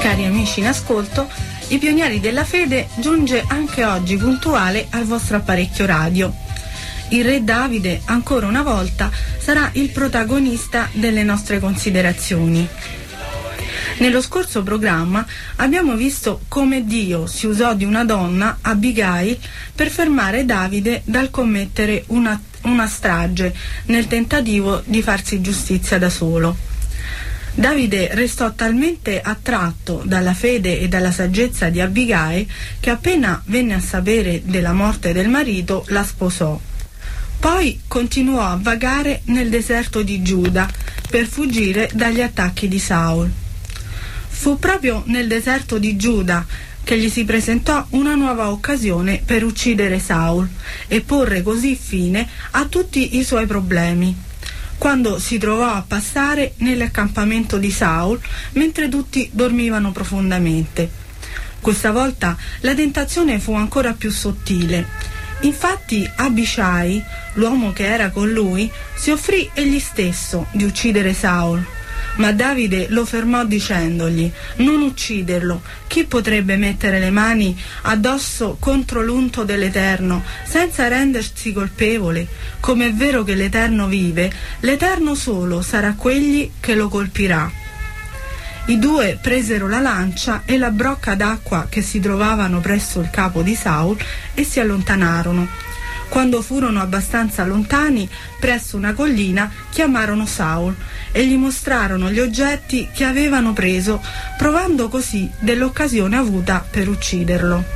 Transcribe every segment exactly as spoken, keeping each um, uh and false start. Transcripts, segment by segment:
Cari amici in ascolto, I Pionieri della Fede giunge anche oggi puntuale al vostro apparecchio radio. Il re Davide, ancora una volta, sarà il protagonista delle nostre considerazioni. Nello scorso programma abbiamo visto come Dio si usò di una donna, Abigail, per fermare Davide dal commettere una, una strage nel tentativo di farsi giustizia da solo. Davide restò talmente attratto dalla fede e dalla saggezza di Abigail che appena venne a sapere della morte del marito la sposò. Poi continuò a vagare nel deserto di Giuda per fuggire dagli attacchi di Saul. Fu proprio nel deserto di Giuda che gli si presentò una nuova occasione per uccidere Saul e porre così fine a tutti i suoi problemi, quando si trovò a passare nell'accampamento di Saul mentre tutti dormivano profondamente. Questa volta la tentazione fu ancora più sottile. Infatti Abishai, l'uomo che era con lui, si offrì egli stesso di uccidere Saul. Ma Davide lo fermò dicendogli: non ucciderlo, chi potrebbe mettere le mani addosso contro l'unto dell'Eterno senza rendersi colpevole? Come è vero che l'Eterno vive, l'Eterno solo sarà quegli che lo colpirà. I due presero la lancia e la brocca d'acqua che si trovavano presso il capo di Saul e si allontanarono. Quando furono abbastanza lontani, presso una collina, chiamarono Saul e gli mostrarono gli oggetti che avevano preso, provando così dell'occasione avuta per ucciderlo.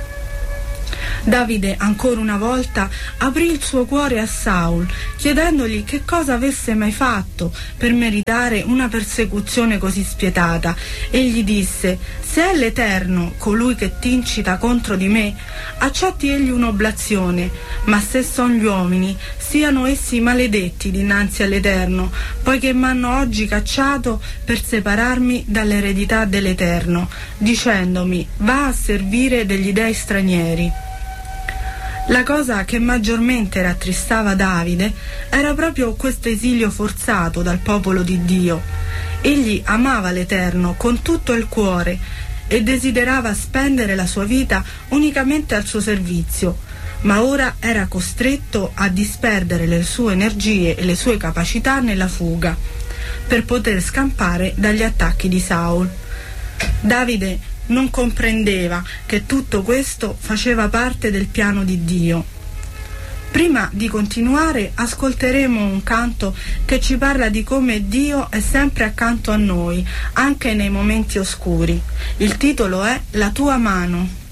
Davide ancora una volta aprì il suo cuore a Saul, chiedendogli che cosa avesse mai fatto per meritare una persecuzione così spietata. Egli disse: se è l'Eterno colui che t'incita contro di me, accetti egli un'oblazione, ma se son gli uomini, siano essi maledetti dinanzi all'Eterno, poiché m'hanno oggi cacciato per separarmi dall'eredità dell'Eterno, dicendomi: va a servire degli dei stranieri. La cosa che maggiormente rattristava Davide era proprio questo esilio forzato dal popolo di Dio. Egli amava l'Eterno con tutto il cuore e desiderava spendere la sua vita unicamente al suo servizio, ma ora era costretto a disperdere le sue energie e le sue capacità nella fuga per poter scampare dagli attacchi di Saul. Davide non comprendeva che tutto questo faceva parte del piano di Dio. Prima di continuare, ascolteremo un canto che ci parla di come Dio è sempre accanto a noi, anche nei momenti oscuri. Il titolo è La tua mano.